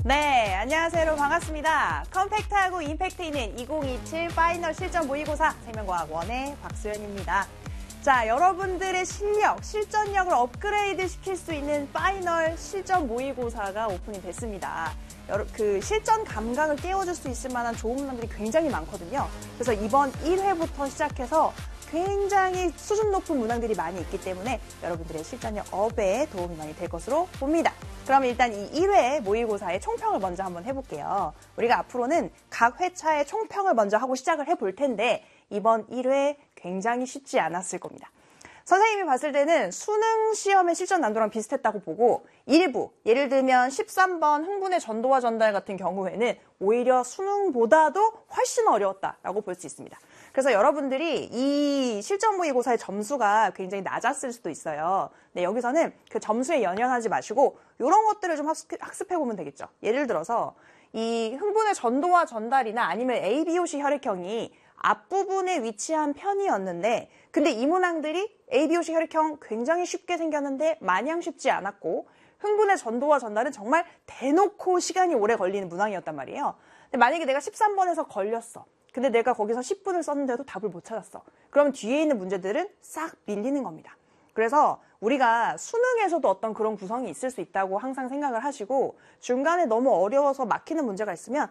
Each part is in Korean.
네, 안녕하세요. 여러분 반갑습니다. 컴팩트하고 임팩트 있는 2027 파이널 실전 모의고사 생명과학원의 박수연입니다. 자, 여러분들의 실력, 실전력을 업그레이드 시킬 수 있는 파이널 실전 모의고사가 오픈이 됐습니다. 그 실전 감각을 깨워줄 수 있을 만한 좋은 문항들이 굉장히 많거든요. 그래서 이번 1회부터 시작해서 굉장히 수준 높은 문항들이 많이 있기 때문에 여러분들의 실전력 업에 도움이 많이 될 것으로 봅니다. 그럼 일단 이 1회 모의고사의 총평을 먼저 한번 해볼게요. 우리가 앞으로는 각 회차의 총평을 먼저 하고 시작을 해볼 텐데 이번 1회 굉장히 쉽지 않았을 겁니다. 선생님이 봤을 때는 수능 시험의 실전 난도랑 비슷했다고 보고 일부, 예를 들면 13번 흥분의 전도와 전달 같은 경우에는 오히려 수능보다도 훨씬 어려웠다라고 볼 수 있습니다. 그래서 여러분들이 이 실전 모의고사의 점수가 굉장히 낮았을 수도 있어요. 네, 여기서는 그 점수에 연연하지 마시고 이런 것들을 좀 학습해보면 되겠죠. 예를 들어서 이 흥분의 전도와 전달이나 아니면 ABOC 혈액형이 앞부분에 위치한 편이었는데 근데 이 문항들이 ABOC 혈액형 굉장히 쉽게 생겼는데 마냥 쉽지 않았고 흥분의 전도와 전달은 정말 대놓고 시간이 오래 걸리는 문항이었단 말이에요. 근데 만약에 내가 13번에서 걸렸어. 근데 내가 거기서 10분을 썼는데도 답을 못 찾았어. 그러면 뒤에 있는 문제들은 싹 밀리는 겁니다. 그래서 우리가 수능에서도 어떤 그런 구성이 있을 수 있다고 항상 생각을 하시고 중간에 너무 어려워서 막히는 문제가 있으면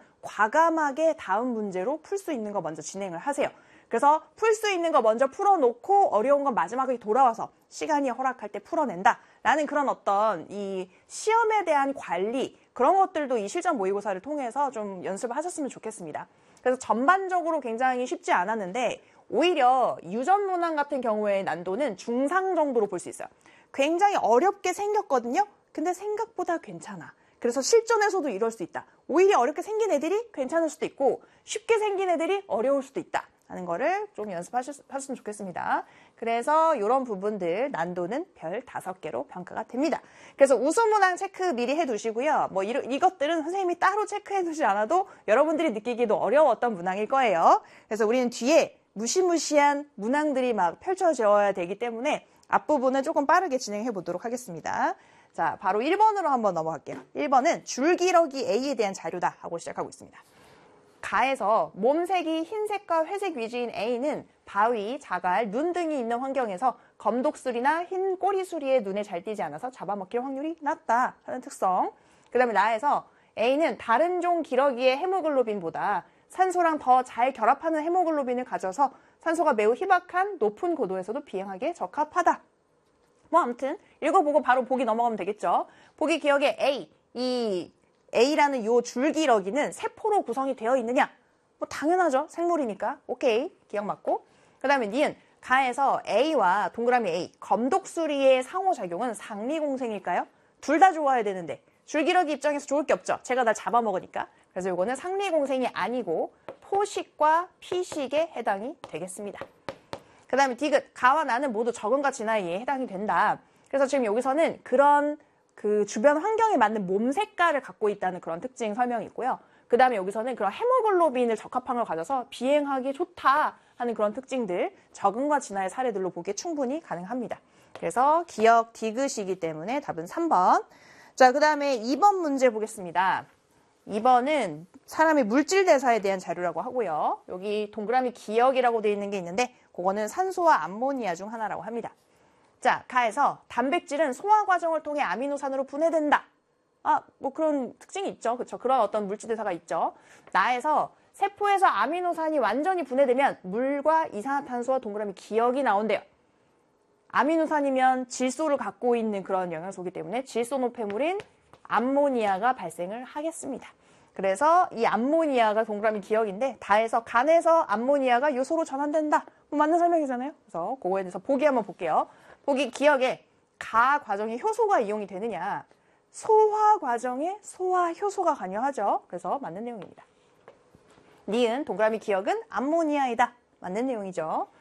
과감하게 다음 문제로 풀 수 있는 거 먼저 진행을 하세요. 그래서 풀 수 있는 거 먼저 풀어놓고 어려운 건 마지막에 돌아와서 시간이 허락할 때 풀어낸다 라는 그런 어떤 이 시험에 대한 관리 그런 것들도 이 실전 모의고사를 통해서 좀 연습을 하셨으면 좋겠습니다. 그래서 전반적으로 굉장히 쉽지 않았는데 오히려 유전 문항 같은 경우의 난도는 중상 정도로 볼 수 있어요. 굉장히 어렵게 생겼거든요. 근데 생각보다 괜찮아. 그래서 실전에서도 이럴 수 있다. 오히려 어렵게 생긴 애들이 괜찮을 수도 있고 쉽게 생긴 애들이 어려울 수도 있다. 하는 거를 좀 연습하셨으면 좋겠습니다. 그래서 이런 부분들 난도는 별 5개로 평가가 됩니다. 그래서 우수 문항 체크 미리 해두시고요. 뭐 이것들은 선생님이 따로 체크해두지 않아도 여러분들이 느끼기도 어려웠던 문항일 거예요. 그래서 우리는 뒤에 무시무시한 문항들이 막 펼쳐져야 되기 때문에 앞부분은 조금 빠르게 진행해 보도록 하겠습니다. 자, 바로 1번으로 한번 넘어갈게요. 1번은 줄기러기 A에 대한 자료다 하고 시작하고 있습니다. 가에서 몸색이 흰색과 회색 위주인 A는 바위, 자갈, 눈 등이 있는 환경에서 검독수리나 흰 꼬리수리에 눈에 잘 띄지 않아서 잡아먹힐 확률이 낮다 하는 특성. 그 다음에 나에서 A는 다른 종 기러기의 헤모글로빈보다 산소랑 더 잘 결합하는 헤모글로빈을 가져서 산소가 매우 희박한 높은 고도에서도 비행하기에 적합하다. 뭐 아무튼 읽어보고 바로 보기 넘어가면 되겠죠. 보기 기억에 A, A라는 요 줄기러기는 세포로 구성이 되어 있느냐? 뭐 당연하죠. 생물이니까. 오케이. 기억 맞고. 그 다음에 니은 가에서 A와 동그라미 A 검독수리의 상호작용은 상리공생일까요? 둘 다 좋아야 되는데 줄기러기 입장에서 좋을 게 없죠. 제가 날 잡아먹으니까. 그래서 이거는 상리공생이 아니고 포식과 피식에 해당이 되겠습니다. 그 다음에 디귿 가와 나는 모두 적응과 진화에 해당이 된다. 그래서 지금 여기서는 그런 그 주변 환경에 맞는 몸 색깔을 갖고 있다는 그런 특징 설명이 있고요. 그 다음에 여기서는 그런 헤모글로빈을 적합한 걸 가져서 비행하기 좋다 하는 그런 특징들, 적응과 진화의 사례들로 보기에 충분히 가능합니다. 그래서 기억 디귿이기 때문에 답은 3번. 자, 그 다음에 2번 문제 보겠습니다. 2번은 사람의 물질 대사에 대한 자료라고 하고요. 여기 동그라미 기억이라고 되어 있는 게 있는데 그거는 산소와 암모니아 중 하나라고 합니다. 자, 가에서 단백질은 소화 과정을 통해 아미노산으로 분해된다. 뭐 그런 특징이 있죠. 그렇죠. 그런 어떤 물질 대사가 있죠. 나에서 세포에서 아미노산이 완전히 분해되면 물과 이산화탄소와 동그라미 기억이 나온대요. 아미노산이면 질소를 갖고 있는 그런 영양소이기 때문에 질소노폐물인 암모니아가 발생을 하겠습니다. 그래서 이 암모니아가 동그라미 기억인데 다에서 간에서 암모니아가 요소로 전환된다. 뭐 맞는 설명이잖아요. 그래서 그거에 대해서 보기 한번 볼게요. 보기 기억에 가 과정에 효소가 이용이 되느냐. 소화 과정에 소화 효소가 관여하죠. 그래서 맞는 내용입니다. 니은 동그라미 기억은 암모니아이다. 맞는 내용이죠.